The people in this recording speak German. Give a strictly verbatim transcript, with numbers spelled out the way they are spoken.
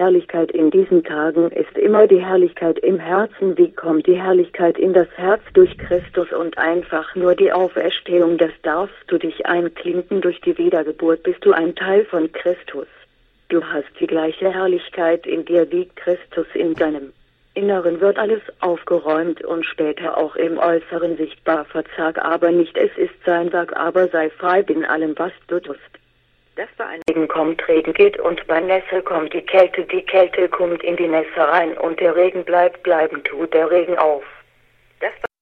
Herrlichkeit in diesen Tagen ist immer die Herrlichkeit im Herzen. Wie kommt die Herrlichkeit in das Herz? Durch Christus und einfach nur die Auferstehung. Das darfst du dich einklinken. Durch die Wiedergeburt bist du ein Teil von Christus. Du hast die gleiche Herrlichkeit in dir wie Christus in deinem Inneren. Wird alles aufgeräumt und später auch im Äußeren sichtbar. Verzag aber nicht, es ist sein Werk, aber sei frei in allem, was du tust. Dass bei einem Regen kommt, Regen geht, und bei Nässe kommt die Kälte, die Kälte kommt in die Nässe rein, und der Regen bleibt, bleiben tut der Regen auf. Das